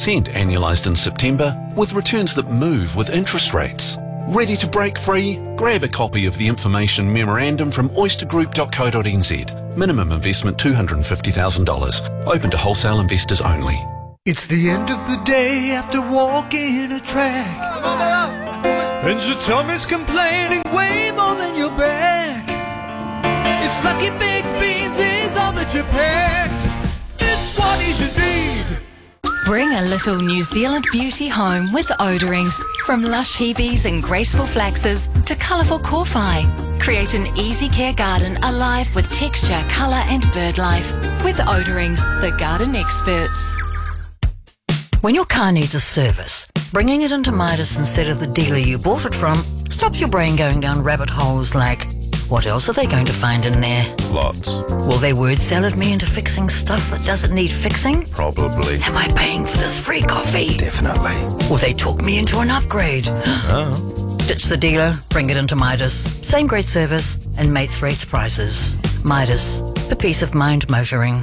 annualised in September, with returns that move with interest rates. Ready to break free? Grab a copy of the information memorandum from oystergroup.co.nz. Minimum investment $250,000. Open to wholesale investors only. It's the end of the day after walking a track, and your tummy's complaining way more than your back. It's Lucky Baked Beans is all that you packed. It's what you should need. Bring a little New Zealand beauty home with Odorings. From lush Hebes and graceful flaxes to colourful Corfai. Create an easy care garden alive with texture, colour and bird life. With Odorings, the garden experts. When your car needs a service, bringing it into Midas instead of the dealer you bought it from stops your brain going down rabbit holes like, what else are they going to find in there? Lots. Will they word salad me into fixing stuff that doesn't need fixing? Probably. Am I paying for this free coffee? Definitely. Will they talk me into an upgrade? Oh. Ditch the dealer, bring it into Midas. Same great service and mates rates prices. Midas, for peace of mind motoring.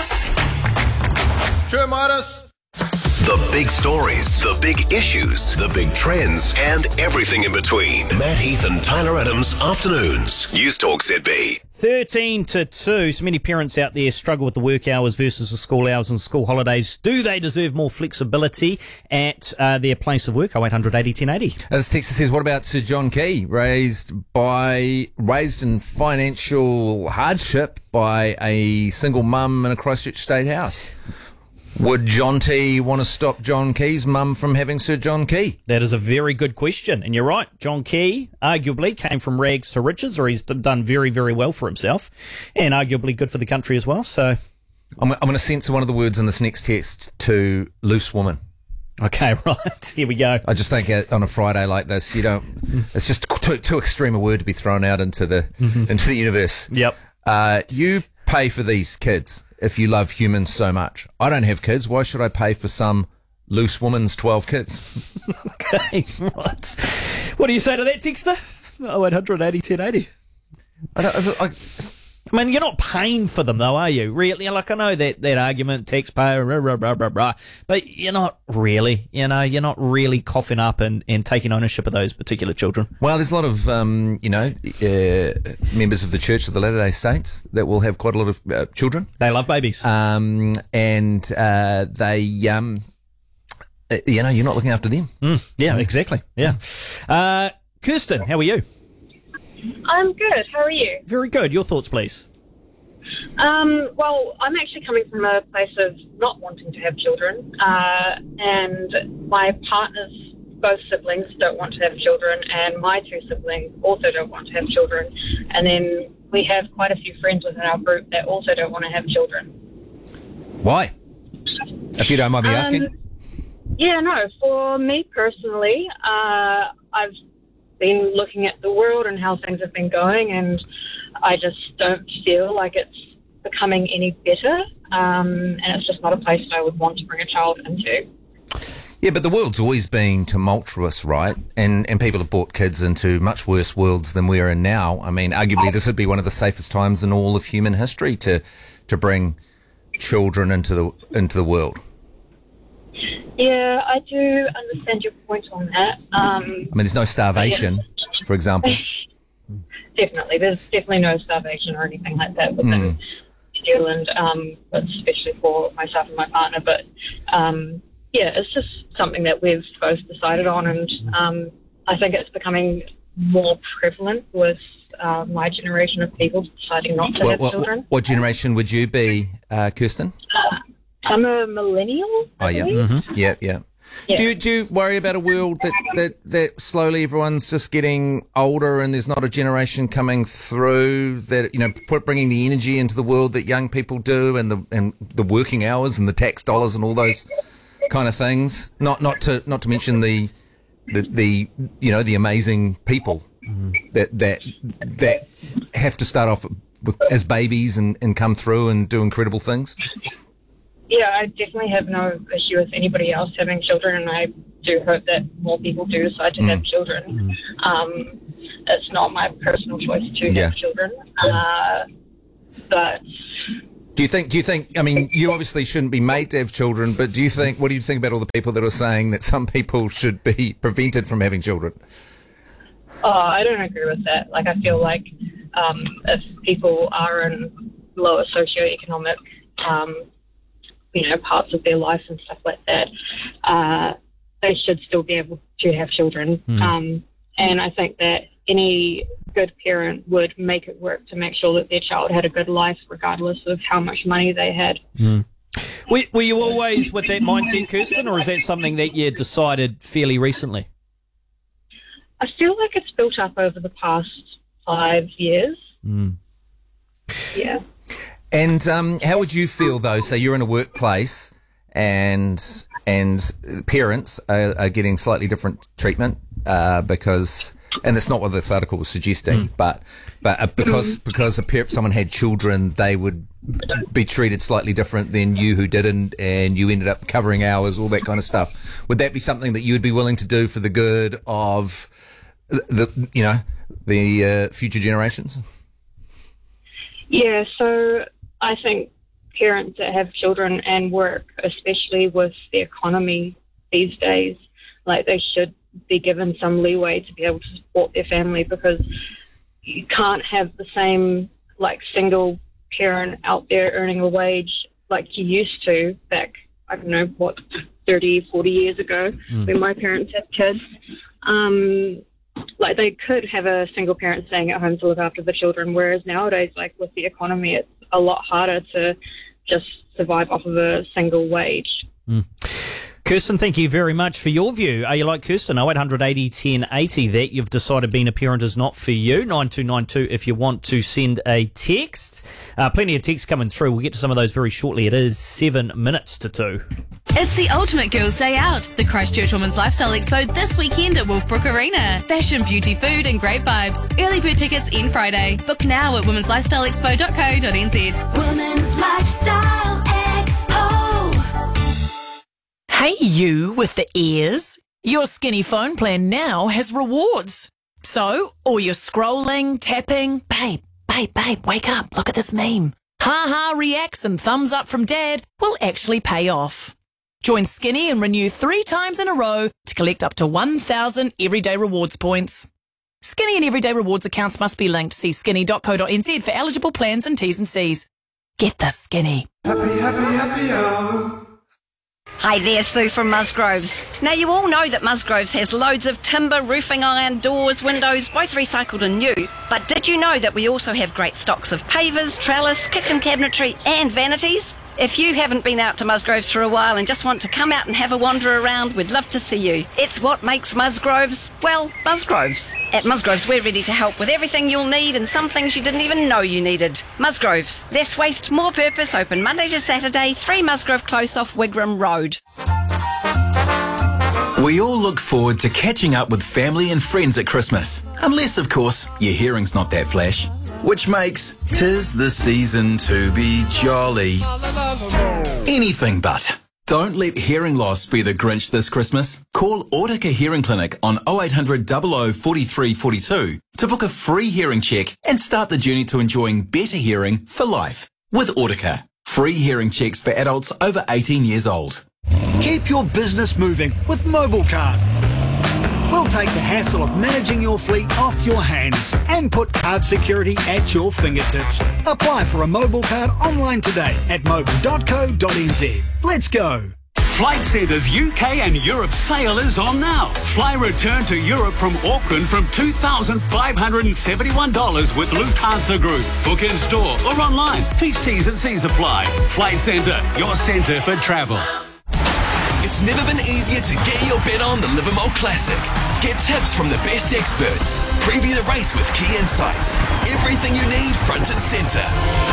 Sure, Midas. The big stories, the big issues, the big trends, and everything in between. Matt Heath and Tyler Adams, Afternoons. News Talk ZB. 13 to 2. So many parents out there struggle with the work hours versus the school hours and school holidays. Do they deserve more flexibility at their place of work? 0800 80 1080. This texter says, what about Sir John Key, raised in financial hardship by a single mum in a Christchurch State house? Would John T want to stop John Key's mum from having Sir John Key? That is a very good question. And you're right. John Key arguably came from rags to riches, or he's done very, very well for himself and arguably good for the country as well. So I'm going to censor one of the words in this next text to loose woman. Okay, right. Here we go. I just think on a Friday like this, it's just too extreme a word to be thrown out into the universe. Yep. You pay for these kids if you love humans so much. I don't have kids. Why should I pay for some loose woman's 12 kids? Okay, right. What do you say to that, texter? 0800 80 1080. I mean, you're not paying for them, though, are you? Really? Like, I know that argument, taxpayer, rah, rah, rah, rah, but you're not really, you're not really coughing up and taking ownership of those particular children. Well, there's a lot of, members of the Church of the Latter-day Saints that will have quite a lot of children. They love babies. They, you're not looking after them. Yeah, exactly. Yeah. Kirsten, how are you? I'm good. How are you? Very good. Your thoughts, please. Well, I'm actually coming from a place of not wanting to have children, and my partner's both siblings don't want to have children, and my two siblings also don't want to have children. And then we have quite a few friends within our group that also don't want to have children. Why? If you don't mind me asking. Yeah, no. For me personally, I've been looking at the world and how things have been going, and I just don't feel like it's becoming any better, and it's just not a place that I would want to bring a child into. Yeah, but the world's always been tumultuous, right? And people have brought kids into much worse worlds than we're in now. I mean, arguably this would be one of the safest times in all of human history to bring children into the world. Yeah, I do understand your point on that. I mean, there's no starvation, for example. Definitely. There's definitely no starvation or anything like that within New Zealand, especially for myself and my partner. But, yeah, it's just something that we've both decided on, and I think it's becoming more prevalent with my generation of people deciding not to have children. What generation would you be, Kirsten? I'm a millennial. Oh, yeah. Mm-hmm. Yeah. Do you worry about a world that slowly everyone's just getting older and there's not a generation coming through that, bringing the energy into the world that young people do, and the working hours and the tax dollars and all those kind of things? Not to mention the amazing people that have to start off as babies and come through and do incredible things. Yeah, I definitely have no issue with anybody else having children, and I do hope that more people do decide to have children. It's not my personal choice to have children, but Do you think, I mean, you obviously shouldn't be made to have children, but what do you think about all the people that are saying that some people should be prevented from having children? Oh, I don't agree with that. Like, I feel like if people are in lower socioeconomic, parts of their life and stuff like that, they should still be able to have children. And I think that any good parent would make it work to make sure that their child had a good life regardless of how much money they had. Were you always with that mindset, Kirsten, or is that something that you decided fairly recently? I feel like it's built up over the past 5 years. Yeah. And how would you feel, though? So you're in a workplace and parents are getting slightly different treatment because... And that's not what this article was suggesting, but because someone had children, they would be treated slightly different than you who didn't, and you ended up covering hours, all that kind of stuff. Would that be something that you would be willing to do for the good of the future generations? Yeah, so I think parents that have children and work, especially with the economy these days, like they should be given some leeway to be able to support their family, because you can't have the same single parent out there earning a wage like you used to back, 30, 40 years ago when my parents had kids. They could have a single parent staying at home to look after the children, whereas nowadays, with the economy, it's a lot harder to just survive off of a single wage. Kirsten, thank you very much for your view. Are you like Kirsten? 0800 80 10 80 that you've decided being a parent is not for you. 9292 if you want to send a text. Plenty of texts coming through. We'll get to some of those very shortly. It is 7 minutes to 2. It's the ultimate girls' day out. The Christchurch Women's Lifestyle Expo this weekend at Wolfbrook Arena. Fashion, beauty, food and great vibes. Early bird tickets end Friday. Book now at womenslifestyleexpo.co.nz. Women's Lifestyle Expo. Hey, you with the ears. Your Skinny phone plan now has rewards. So, all your scrolling, tapping, babe, wake up, look at this meme. Ha reacts and thumbs up from dad will actually pay off. Join Skinny and renew 3 times in a row to collect up to 1,000 everyday rewards points. Skinny and everyday rewards accounts must be linked. See skinny.co.nz for eligible plans and T's and C's. Get the Skinny. Happy, oh. Hi there, Sue from Musgroves. Now, you all know that Musgroves has loads of timber, roofing iron, doors, windows, both recycled and new. But did you know that we also have great stocks of pavers, trellis, kitchen cabinetry and vanities? If you haven't been out to Musgroves for a while and just want to come out and have a wander around, we'd love to see you. It's what makes Musgroves, well, Musgroves. At Musgroves, we're ready to help with everything you'll need and some things you didn't even know you needed. Musgroves, less waste, more purpose, open Monday to Saturday, 3 Musgrove Close off Wigram Road. We all look forward to catching up with family and friends at Christmas. Unless, of course, your hearing's not that flash. Which makes 'tis the season to be jolly. Anything but. Don't let hearing loss be the Grinch this Christmas. Call Autica Hearing Clinic on 0800 00 43 42 to book a free hearing check and start the journey to enjoying better hearing for life. With Autica, free hearing checks for adults over 18 years old. Keep your business moving with MobileCard. We'll take the hassle of managing your fleet off your hands and put card security at your fingertips. Apply for a MobileCard online today at mobile.co.nz. Let's go. Flight Centre's UK and Europe sale is on now. Fly return to Europe from Auckland from $2,571 with Lufthansa Group. Book in store or online. Fees, T's and C's apply. Flight Centre, your centre for travel. It's never been easier to get your bet on the Livermore Classic. Get tips from the best experts. Preview the race with key insights. Everything you need front and centre.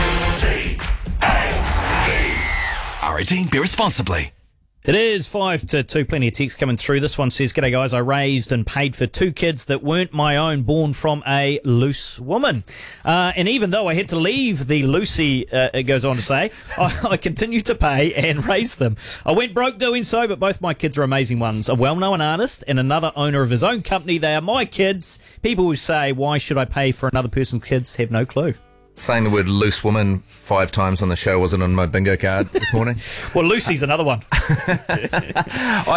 R18, be responsibly. It is 5 to 2, plenty of text coming through. This one says, "G'day guys, I raised and paid for 2 kids that weren't my own, born from a loose woman. And even though I had to leave the Lucy," it goes on to say, I continued to pay and raise them. I went broke doing so, but both my kids are amazing ones. A well-known artist and another owner of his own company. They are my kids. People who say, why should I pay for another person's kids have no clue." saying the word loose woman 5 times on the show wasn't on my bingo card this morning. Well, Lucy's another one.